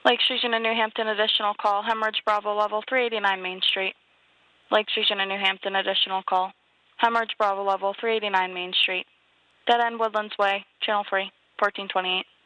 Lakes Region of New Hampton, additional call. Hemorrhage Bravo level 389 Main Street. Lakes Region of New Hampton, additional call. Hemorrhage Bravo level 389 Main Street. Dead End Woodlands Way, Channel 3, 1428.